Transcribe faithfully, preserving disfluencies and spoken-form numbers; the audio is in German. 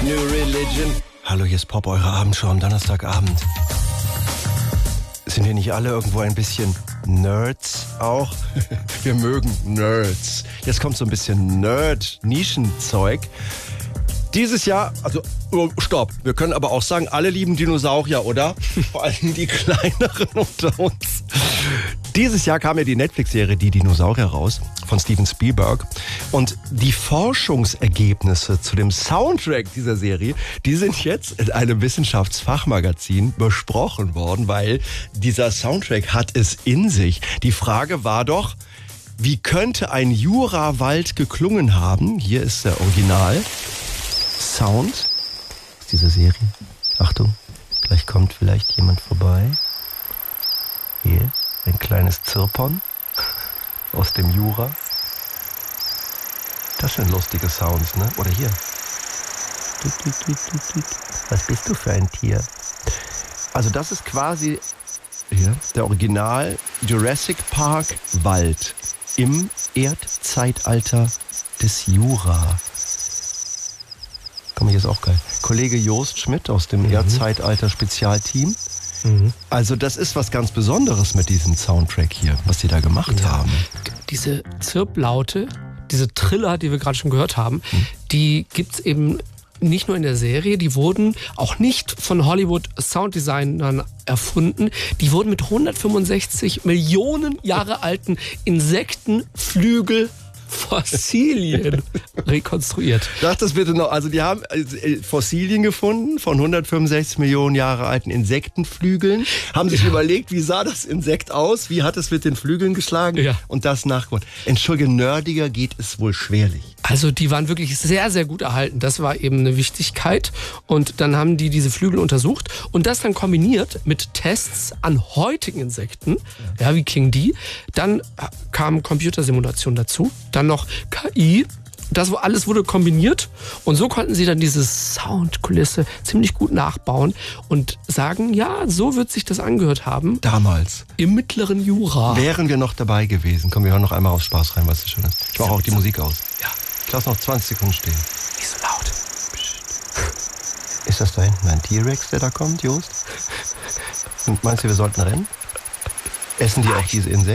New Religion. Hallo, hier ist Pop, eure Abendschau am Donnerstagabend. Sind wir nicht alle irgendwo ein bisschen Nerds auch? Wir mögen Nerds. Jetzt kommt so ein bisschen Nerd-Nischenzeug. Dieses Jahr, also, oh, stopp, wir können aber auch sagen, alle lieben Dinosaurier, oder? Vor allem die kleineren unter uns. Dieses Jahr kam ja die Netflix-Serie Die Dinosaurier raus von Steven Spielberg. Und die Forschungsergebnisse zu dem Soundtrack dieser Serie, die sind jetzt in einem Wissenschaftsfachmagazin besprochen worden, weil dieser Soundtrack hat es in sich. Die Frage war doch, wie könnte ein Jurawald geklungen haben? Hier ist der Original-Sound dieser Serie. Achtung, gleich kommt vielleicht jemand vorbei. Hier. Ein kleines Zirpon aus dem Jura. Das sind lustige Sounds, ne? Oder hier. Was bist du für ein Tier? Also das ist quasi hier der Original Jurassic Park Wald im Erdzeitalter des Jura. Komm, hier ist auch geil. Kollege Jost Schmidt aus dem mhm. Erdzeitalter Spezialteam. Mhm. Also das ist was ganz Besonderes mit diesem Soundtrack hier, was sie da gemacht ja. haben. Diese Zirplaute, diese Triller, die wir gerade schon gehört haben, mhm. die gibt's eben nicht nur in der Serie, die wurden auch nicht von Hollywood Sounddesignern erfunden. Die wurden mit hundertfünfundsechzig Millionen Jahre alten Insektenflügel Fossilien rekonstruiert. Sag das bitte noch. Also die haben Fossilien gefunden von hundertfünfundsechzig Millionen Jahre alten Insektenflügeln, haben sich ja. überlegt, wie sah das Insekt aus, wie hat es mit den Flügeln geschlagen ja. und das nachgebaut. Entschuldige, nerdiger geht es wohl schwerlich. Also die waren wirklich sehr, sehr gut erhalten. Das war eben eine Wichtigkeit. Und dann haben die diese Flügel untersucht und das dann kombiniert mit Tests an heutigen Insekten. Ja, wie klingen die? Dann kam Computersimulation dazu. Dann noch K I. Das alles wurde kombiniert und so konnten sie dann diese Soundkulisse ziemlich gut nachbauen und sagen, ja, so wird sich das angehört haben. Damals. Im mittleren Jura. Wären wir noch dabei gewesen. Komm, wir hören noch einmal auf Spaß rein, was das schön ist. Ich mache auch die Musik aus. Ja. Ich lasse noch zwanzig Sekunden stehen. Nicht so laut. Psst. Ist das da hinten ein T-Rex, der da kommt, Jost? Und meinst du, wir sollten rennen? Essen die auch diese Insekten?